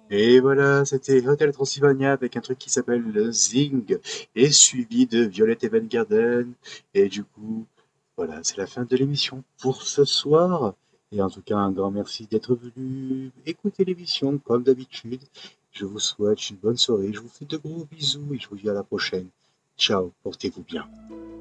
Et voilà, c'était Hotel Transylvania avec un truc qui s'appelle le Zing et suivi de Violet Evergarden. Et du coup, voilà, c'est la fin de l'émission pour ce soir. Et en tout cas, un grand merci d'être venu écouter l'émission comme d'habitude. Je vous souhaite une bonne soirée, je vous fais de gros bisous et je vous dis à la prochaine. Ciao, portez-vous bien.